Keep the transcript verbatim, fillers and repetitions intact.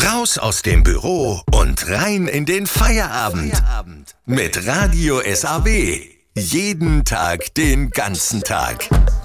Raus aus dem Büro und rein in den Feierabend. Mit Radio S A B. Jeden Tag, den ganzen Tag.